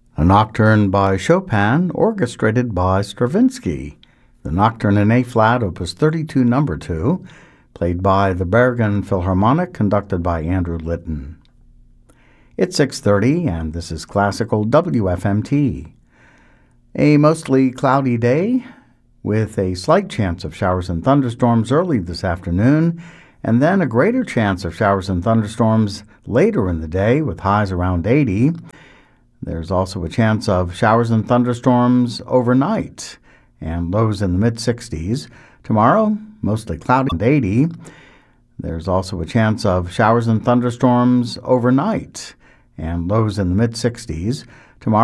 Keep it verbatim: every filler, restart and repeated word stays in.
A nocturne by Chopin, orchestrated by Stravinsky. The Nocturne in A-flat, opus thirty-two, number two, played by the Bergen Philharmonic, conducted by Andrew Litton. It's six thirty, and this is Classical W F M T. A mostly cloudy day, with a slight chance of showers and thunderstorms early this afternoon, and then a greater chance of showers and thunderstorms later in the day, with highs around eighty. There's also a chance of showers and thunderstorms overnight, and lows in the mid sixties. Tomorrow, mostly cloudy and eighty. There's also a chance of showers and thunderstorms overnight, and lows in the mid sixties.